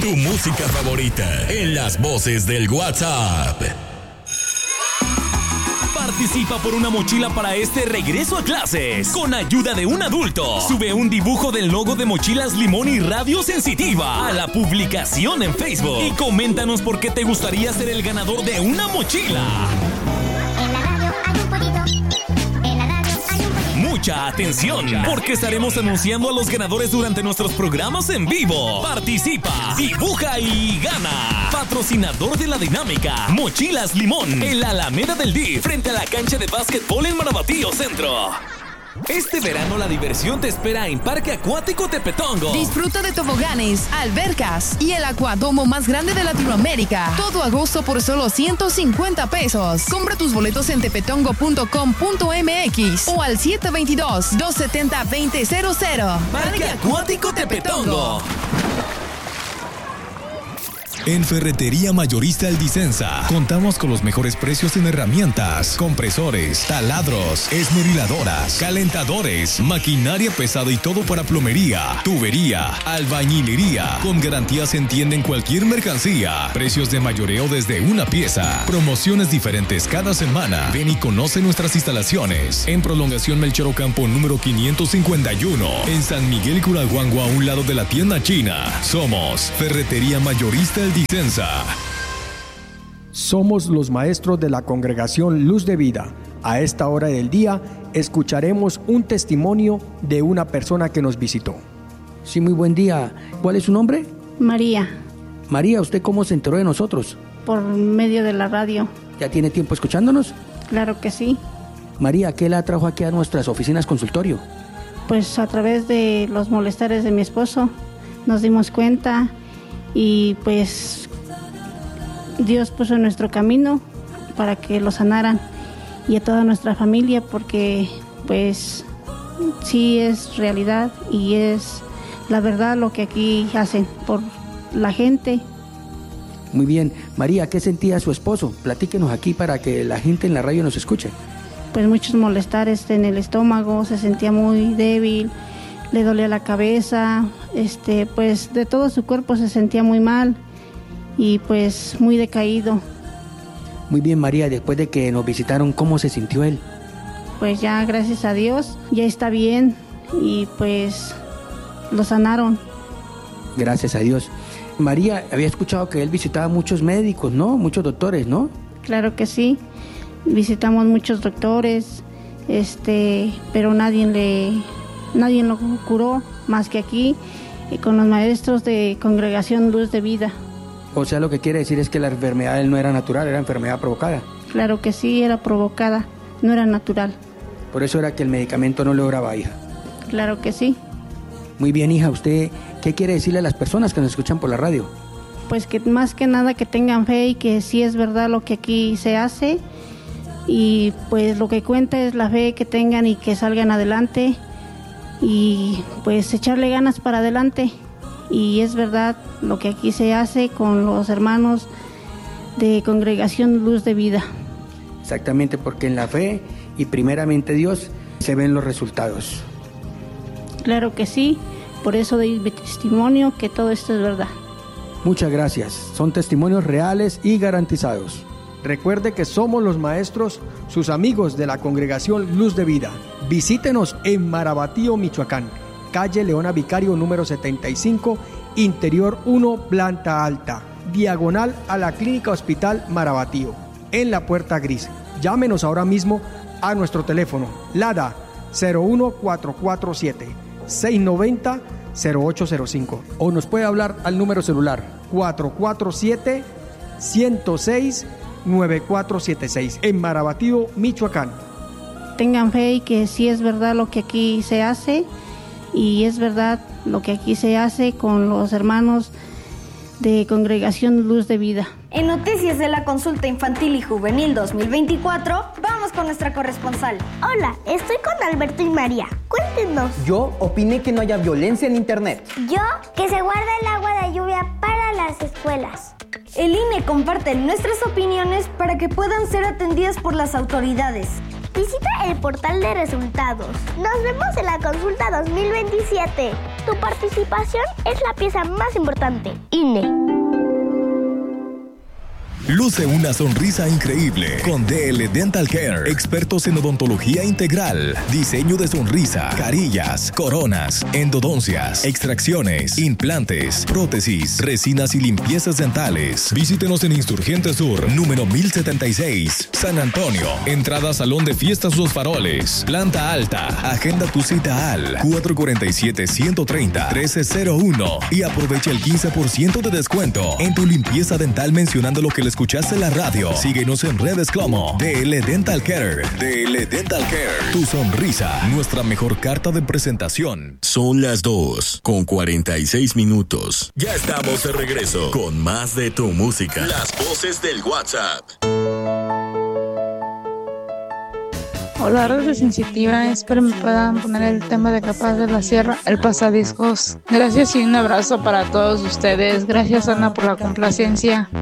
Tu música favorita en las voces del WhatsApp. Participa por una mochila para este regreso a clases con ayuda de un adulto. Sube un dibujo del logo de Mochilas Limón y Radio Sensitiva a la publicación en Facebook y coméntanos por qué te gustaría ser el ganador de una mochila. En la radio hay un pollito. En la radio hay un pollito. Mucha atención, porque estaremos anunciando a los ganadores durante nuestros programas en vivo. Participa, dibuja y gana. Patrocinador de la dinámica, Mochilas Limón, en la Alameda del DIF, frente a la cancha de básquetbol en Marabatío Centro. Este verano la diversión te espera en Parque Acuático Tepetongo. Disfruta de toboganes, albercas y el acuadomo más grande de Latinoamérica. Todo agosto por solo 150 pesos. Compra tus boletos en tepetongo.com.mx o al 722-270-2000. Parque Acuático Tepetongo. En Ferretería Mayorista El Disensa contamos con los mejores precios en herramientas, compresores, taladros, esmeriladoras, calentadores, maquinaria pesada y todo para plomería, tubería, albañilería. Con garantías se entienden cualquier mercancía. Precios de mayoreo desde una pieza. Promociones diferentes cada semana. Ven y conoce nuestras instalaciones. En Prolongación Melchor Ocampo número 551. En San Miguel Curaguango, a un lado de la tienda china. Somos Ferretería Mayorista El Disensa. Somos los maestros de la Congregación Luz de Vida. A esta hora del día escucharemos un testimonio de una persona que nos visitó. Sí, muy buen día. ¿Cuál es su nombre? María, María, ¿usted cómo se enteró de nosotros? por medio de la radio. ¿Ya tiene tiempo escuchándonos? Claro que sí. María, ¿qué la trajo aquí a nuestras oficinas consultorio? Pues a través de los molestares de mi esposo nos dimos cuenta y pues Dios puso en nuestro camino para que lo sanaran y a toda nuestra familia, porque pues sí es realidad y es la verdad lo que aquí hacen por la gente. Muy bien. María, ¿qué sentía su esposo? Platíquenos aquí para que la gente en la radio nos escuche. Pues muchos molestares en el estómago, se sentía muy débil, le dolía la cabeza, pues de todo su cuerpo se sentía muy mal y pues muy decaído. Muy bien, María, después de que nos visitaron, ¿cómo se sintió él? Pues ya gracias a Dios ya está bien y pues lo sanaron. Gracias a Dios. María, había escuchado que él visitaba muchos médicos, ¿no? Muchos doctores, ¿no? Claro que sí, visitamos muchos doctores, pero nadie lo curó más que aquí con los maestros de Congregación Luz de Vida. O sea, lo que quiere decir es que la enfermedad no era natural, era enfermedad provocada. Claro que sí, era provocada, no era natural. Por eso era que el medicamento no lograba, hija. Claro que sí. Muy bien, hija, ¿usted qué quiere decirle a las personas que nos escuchan por la radio? Pues que más que nada que tengan fe y que sí es verdad lo que aquí se hace y pues lo que cuenta es la fe que tengan y que salgan adelante y pues echarle ganas para adelante. Y es verdad lo que aquí se hace con los hermanos de Congregación Luz de Vida. Exactamente, porque en la fe y primeramente Dios se ven los resultados. Claro que sí, por eso doy mi testimonio que todo esto es verdad. Muchas gracias, son testimonios reales y garantizados. Recuerde que somos los maestros, sus amigos de la Congregación Luz de Vida. Visítenos en Marabatío, Michoacán, calle Leona Vicario número 75, interior 1, planta alta, diagonal a la Clínica Hospital Marabatío, en la puerta gris. Llámenos ahora mismo a nuestro teléfono, LADA 01447 690 0805, o nos puede hablar al número celular 447 106 9476 en Marabatío, Michoacán. Tengan fe y que sí es verdad lo que aquí se hace y es verdad lo que aquí se hace con los hermanos de Congregación Luz de Vida. En Noticias de la Consulta Infantil y Juvenil 2024, vamos con nuestra corresponsal. Hola, estoy con Alberto y María. Cuéntenos. Yo opiné que no haya violencia en internet. Yo, que se guarda el agua de lluvia para las escuelas. El INE comparte nuestras opiniones para que puedan ser atendidas por las autoridades. Visita el portal de resultados. Nos vemos en la consulta 2027. Tu participación es la pieza más importante. INE. Luce una sonrisa increíble con DL Dental Care, expertos en odontología integral, diseño de sonrisa, carillas, coronas, endodoncias, extracciones, implantes, prótesis, resinas y limpiezas dentales. Visítenos en Insurgente Sur, número 1076, San Antonio. Entrada Salón de Fiestas Los Faroles, planta alta. Agenda tu cita al 447-130-1301 y aprovecha el 15% de descuento en tu limpieza dental mencionando lo que le escuchaste en la radio. Síguenos en redes como DL Dental Care. DL Dental Care. Tu sonrisa, nuestra mejor carta de presentación. Son las 2:46. Ya estamos de regreso con más de tu música. Las voces del WhatsApp. Hola, Radio Sensitiva. Espero me puedan poner el tema de Capaz de la Sierra, el pasadiscos. Gracias y un abrazo para todos ustedes. Gracias, Ana, por la complacencia.